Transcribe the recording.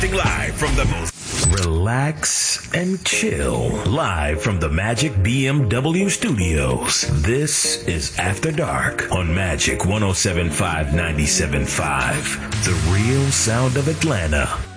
Live from the most relax and chill. Live from the Magic BMW Studios. This is After Dark on Magic 107.5 97.5. The real sound of Atlanta.